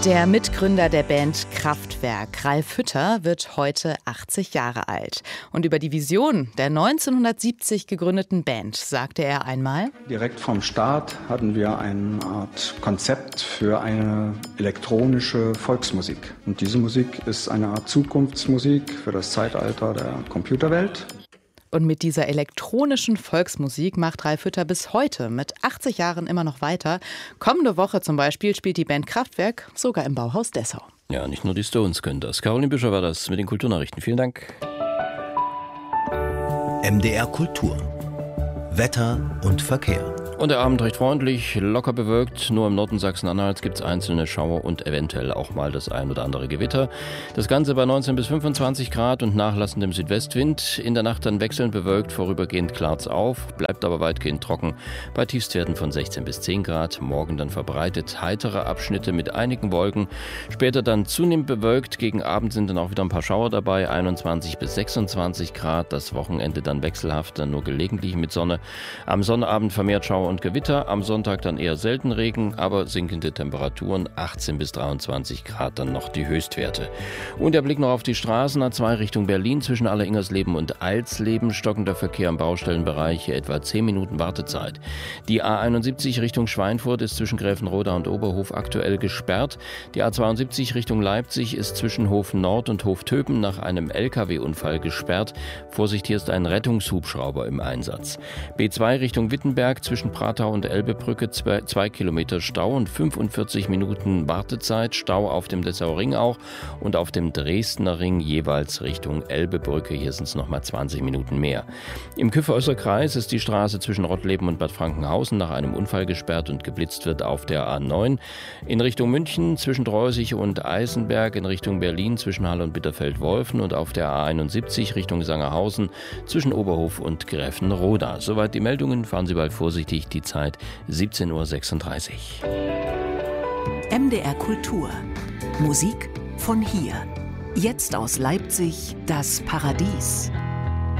Der Mitgründer der Band Kraftwerk, Ralf Hütter, wird heute 80 Jahre alt. Und über die Vision der 1970 gegründeten Band sagte er einmal: Direkt vom Start hatten wir eine Art Konzept für eine elektronische Volksmusik. Und diese Musik ist eine Art Zukunftsmusik für das Zeitalter der Computerwelt. Und mit dieser elektronischen Volksmusik macht Ralf Hütter bis heute mit 80 Jahren immer noch weiter. Kommende Woche zum Beispiel spielt die Band Kraftwerk sogar im Bauhaus Dessau. Ja, nicht nur die Stones können das. Caroline Büscher war das mit den Kulturnachrichten. Vielen Dank. MDR Kultur. Wetter und Verkehr. Und der Abend recht freundlich, locker bewölkt. Nur im Norden Sachsen-Anhalts gibt es einzelne Schauer und eventuell auch mal das ein oder andere Gewitter. Das Ganze bei 19 bis 25 Grad und nachlassendem Südwestwind. In der Nacht dann wechselnd bewölkt, vorübergehend klart's auf, bleibt aber weitgehend trocken. Bei Tiefstwerten von 16 bis 10 Grad. Morgen dann verbreitet heitere Abschnitte mit einigen Wolken. Später dann zunehmend bewölkt. Gegen Abend sind dann auch wieder ein paar Schauer dabei. 21 bis 26 Grad. Das Wochenende dann wechselhaft, dann nur gelegentlich mit Sonne. Am Sonnabend vermehrt Schauer und Gewitter, am Sonntag dann eher selten Regen, aber sinkende Temperaturen, 18 bis 23 Grad dann noch die Höchstwerte. Und der Blick noch auf die Straßen, A2 Richtung Berlin, zwischen Alleringersleben und Alsleben, stockender Verkehr im Baustellenbereich, etwa 10 Minuten Wartezeit. Die A71 Richtung Schweinfurt ist zwischen Gräfenroda und Oberhof aktuell gesperrt. Die A72 Richtung Leipzig ist zwischen Hof Nord und Hof Töpen nach einem LKW-Unfall gesperrt. Vorsicht, hier ist ein Rettungshubschrauber im Einsatz. B2 Richtung Wittenberg zwischen Pratau und Elbebrücke 2 Kilometer Stau und 45 Minuten Wartezeit. Stau auf dem Dessauer Ring auch und auf dem Dresdner Ring jeweils Richtung Elbebrücke. Hier sind es nochmal 20 Minuten mehr. Im Kyffhäuser Kreis ist die Straße zwischen Rottleben und Bad Frankenhausen nach einem Unfall gesperrt und geblitzt wird auf der A9. In Richtung München zwischen Dreusig und Eisenberg, in Richtung Berlin zwischen Halle und Bitterfeld-Wolfen und auf der A71 Richtung Sangerhausen zwischen Oberhof und Gräfenroda. Soweit die Meldungen. Fahren Sie bald vorsichtig. Die Zeit 17.36 Uhr. MDR Kultur. Musik von hier. Jetzt aus Leipzig, das Paradies.